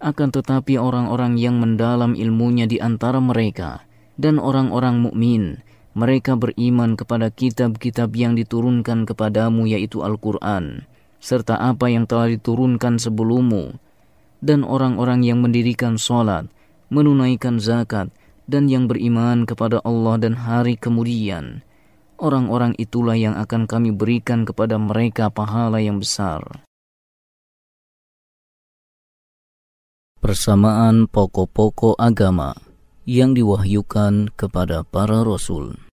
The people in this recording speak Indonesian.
Akan tetapi orang-orang yang mendalam ilmunya di antara mereka dan orang-orang mukmin, mereka beriman kepada kitab-kitab yang diturunkan kepadamu, yaitu Al-Quran, serta apa yang telah diturunkan sebelummu. Dan orang-orang yang mendirikan salat, menunaikan zakat, dan yang beriman kepada Allah dan hari kemudian, orang-orang itulah yang akan kami berikan kepada mereka pahala yang besar. Persamaan pokok-pokok agama yang diwahyukan kepada para rasul.